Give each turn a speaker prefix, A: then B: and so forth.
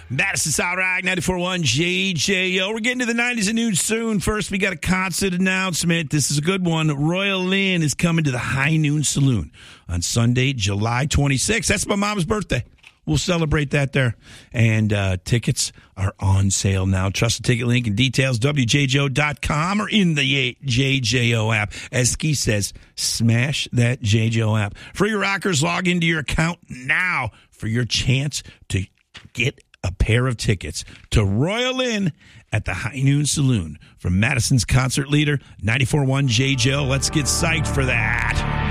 A: Madison South Rock 94.1 JJO. We're getting to the 90s at noon soon. First, we got a concert announcement. This is a good one. Royal Lynn is coming to the High Noon Saloon on Sunday, July 26th. That's my mom's birthday. We'll celebrate that there. And tickets are on sale now. Trust the ticket link and details, WJJO.com or in the JJO app. As Ski says, smash that JJO app. Free rockers, log into your account now for your chance to get a pair of tickets to Royal Inn at the High Noon Saloon. From Madison's concert leader, 94.1 JJO. Let's get psyched for that.